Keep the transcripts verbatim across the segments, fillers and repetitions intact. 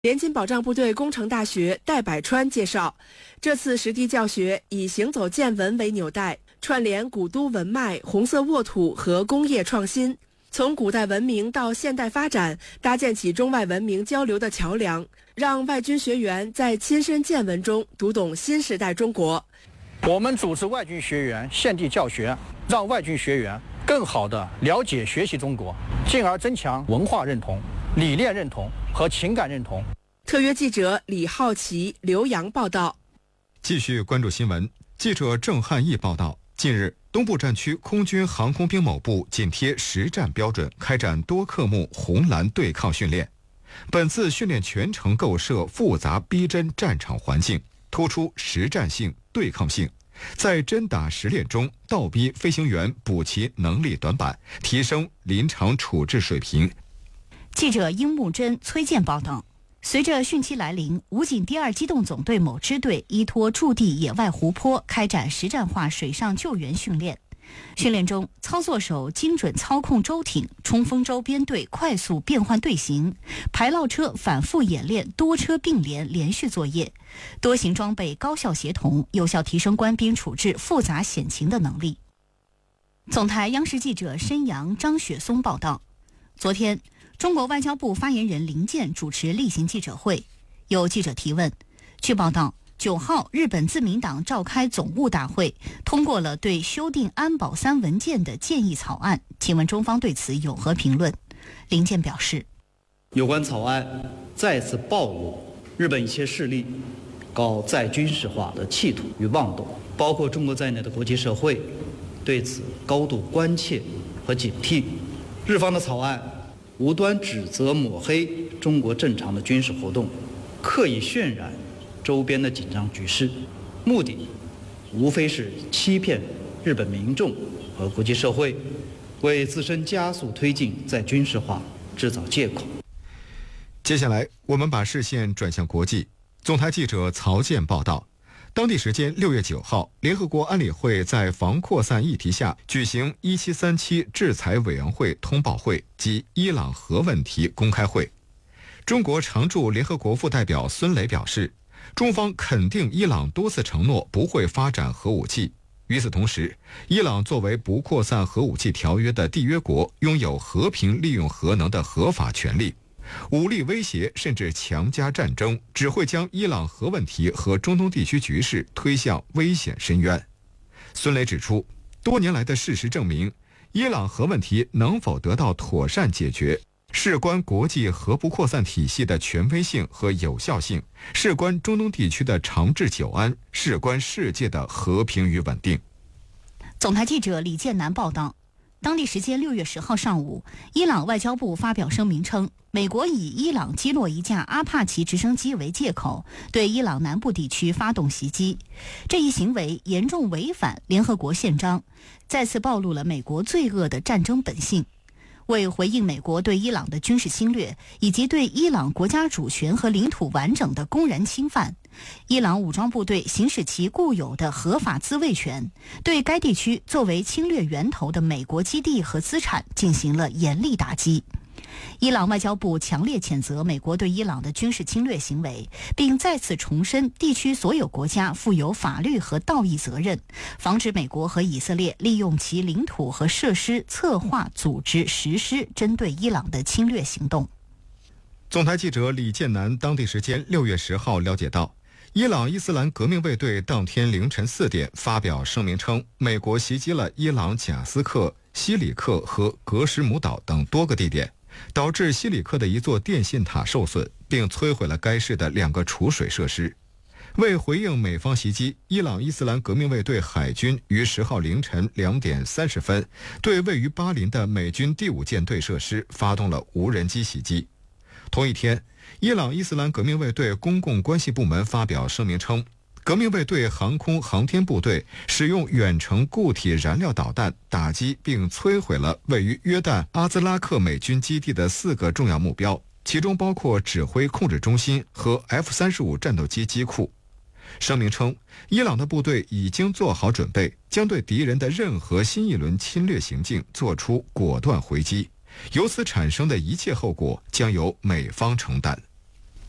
联勤保障部队工程大学戴百川介绍，这次实地教学以行走见闻为纽带，串联古都文脉、红色沃土和工业创新，从古代文明到现代发展，搭建起中外文明交流的桥梁，让外军学员在亲身见闻中读懂新时代中国。 我们组织外军学员现地教学，让外军学员更好地了解学习中国，进而增强文化认同、理念认同和情感认同。 特约记者李浩奇、刘洋报道。 继续关注新闻，记者郑汉义报道，近日，东部战区空军航空兵某部紧贴实战标准，开展多科目红蓝对抗训练。本次训练全程构设复杂逼真战场环境，突出实战性、对抗性，在真打实练中倒逼飞行员补齐能力短板，提升临场处置水平。 记者殷木真、崔健报道。随着汛期来临，武警第二机动总队某支队依托驻地野外湖泊开展实战化水上救援训练。训练中，操作手精准操控舟艇，冲锋舟编队快速变换队形，排涝车反复演练多车并联连续作业，多型装备高效协同，有效提升官兵处置复杂险情的能力。总台央视记者申阳、张雪松报道，昨天，中国外交部发言人林健主持例行记者会，有记者提问。据报道，九号日本自民党召开总务大会，通过了对修订安保三文件的建议草案，请问中方对此有何评论？林健表示， 有关草案再次暴露日本一些势力搞再军事化的企图与妄动，包括中国在内的国际社会对此高度关切和警惕。日方的草案无端指责抹黑中国正常的军事活动，刻意渲染周边的紧张局势，目的无非是欺骗日本民众和国际社会，为自身加速推进再军事化制造借口。 接下来，我们把视线转向国际。总台记者曹健报道，当地时间六月九号，联合国安理会在防扩散议题下举行一七三七制裁委员会通报会及伊朗核问题公开会。中国常驻联合国副代表孙磊表示，中方肯定伊朗多次承诺不会发展核武器。与此同时，伊朗作为不扩散核武器条约的缔约国，拥有和平利用核能的合法权利。武力威胁甚至强加战争，只会将伊朗核问题和中东地区局势推向危险深渊。孙磊指出，多年来的事实证明，伊朗核问题能否得到妥善解决，事关国际核不扩散体系的权威性和有效性，事关中东地区的长治久安，事关世界的和平与稳定。 总台记者李建南报道，当地时间六月十号上午，伊朗外交部发表声明称，美国以伊朗击落一架阿帕奇直升机为借口，对伊朗南部地区发动袭击。这一行为严重违反联合国宪章，再次暴露了美国罪恶的战争本性。为回应美国对伊朗的军事侵略，以及对伊朗国家主权和领土完整的公然侵犯，伊朗武装部队行使其固有的合法自卫权，对该地区作为侵略源头的美国基地和资产进行了严厉打击。伊朗外交部强烈谴责美国对伊朗的军事侵略行为，并再次重申地区所有国家负有法律和道义责任，防止美国和以色列利用其领土和设施策划、组织、实施针对伊朗的侵略行动。 总台记者李建南当地时间六月十号了解到，伊朗伊斯兰革命卫队当天凌晨四点发表声明称，美国袭击了伊朗贾斯克、西里克和格什姆岛等多个地点，导致西里克的一座电信塔受损，并摧毁了该市的两个储水设施。为回应美方袭击，伊朗伊斯兰革命卫队海军于十号凌晨两点三十分对位于巴林的美军第五舰队设施发动了无人机袭击。同一天，伊朗伊斯兰革命卫队公共关系部门发表声明称，革命卫队航空航天部队使用远程固体燃料导弹打击并摧毁了位于约旦阿兹拉克美军基地的四个重要目标，其中包括指挥控制中心和 F 三十五 战斗机机库。声明称，伊朗的部队已经做好准备，将对敌人的任何新一轮侵略行径做出果断回击，由此产生的一切后果将由美方承担。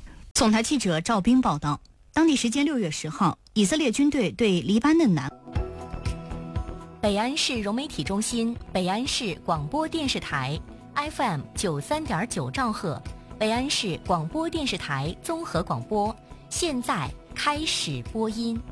总台记者赵斌报道，当地时间六月十号，以色列军队对黎巴嫩南北安市融媒体中心、北安市广播电视台 F M 九三点九兆赫、北安市广播电视台综合广播，现在开始播音。